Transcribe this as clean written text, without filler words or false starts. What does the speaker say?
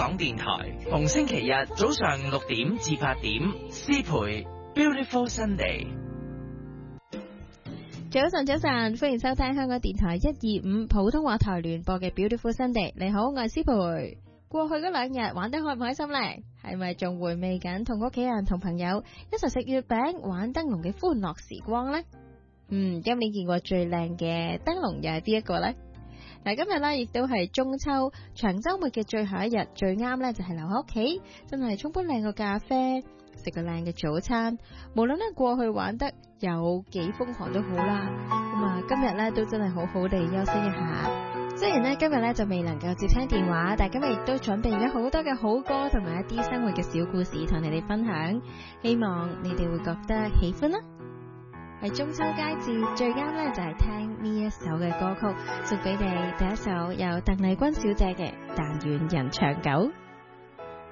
港電台，逢星期日早上6點至8點，詩培 Beautiful Sunday。 早晨，歡迎收聽香港電台125普通話台聯播嘅 Beautiful Sunday。你好，我係詩培。過去嗰2日玩得開唔開心呢？係咪仲回味緊同屋企人同朋友一齊食月餅玩燈籠嘅歡樂時光呢？今年見過最靚嘅燈籠又係邊一個呢？嗱，今日咧亦都係中秋長週末嘅最後一日，最啱咧就係留喺屋企，真係沖杯靚嘅咖啡，食個靚嘅早餐。無論咧過去玩得有幾瘋狂都好啦，咁啊今日咧都真係好好地休息一下。雖然咧今日咧就未能夠接聽電話，但係今日亦都準備咗好多嘅好歌同埋一啲生活嘅小故事同你哋分享，希望你哋會覺得喜歡啦。係中秋佳節最啱咧就係聽呢一首嘅歌曲，送俾你第一首由鄧麗君小姐嘅《但願人長久》。